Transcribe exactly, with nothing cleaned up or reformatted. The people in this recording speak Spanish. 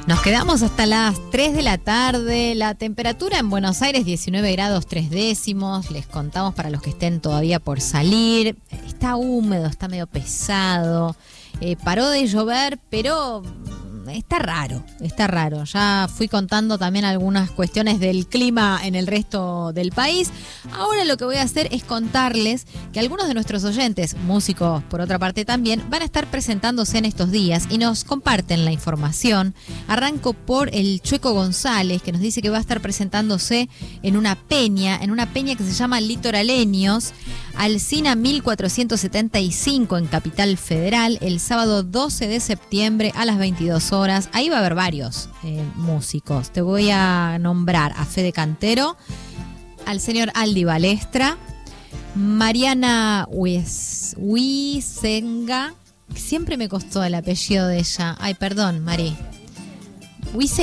Nos quedamos hasta las tres de la tarde. La temperatura en Buenos Aires, diecinueve grados tres décimos. Les contamos para los que estén todavía por salir. Está húmedo, está medio pesado. Eh, paró de llover, pero está raro, está raro. Ya fui contando también algunas cuestiones del clima en el resto del país. Ahora lo que voy a hacer es contarles que algunos de nuestros oyentes, músicos por otra parte también, van a estar presentándose en estos días y nos comparten la información. Arranco por el Chueco González, que nos dice que va a estar presentándose en una peña, en una peña que se llama Litoraleños, Alsina mil cuatrocientos setenta y cinco en Capital Federal, el sábado doce de septiembre a las veintidós horas. Ahí va a haber varios eh, músicos. Te voy a nombrar a Fede Cantero, al señor Aldi Balestra, Mariana Huizenga. Siempre me costó el apellido de ella. Ay, perdón, Mari.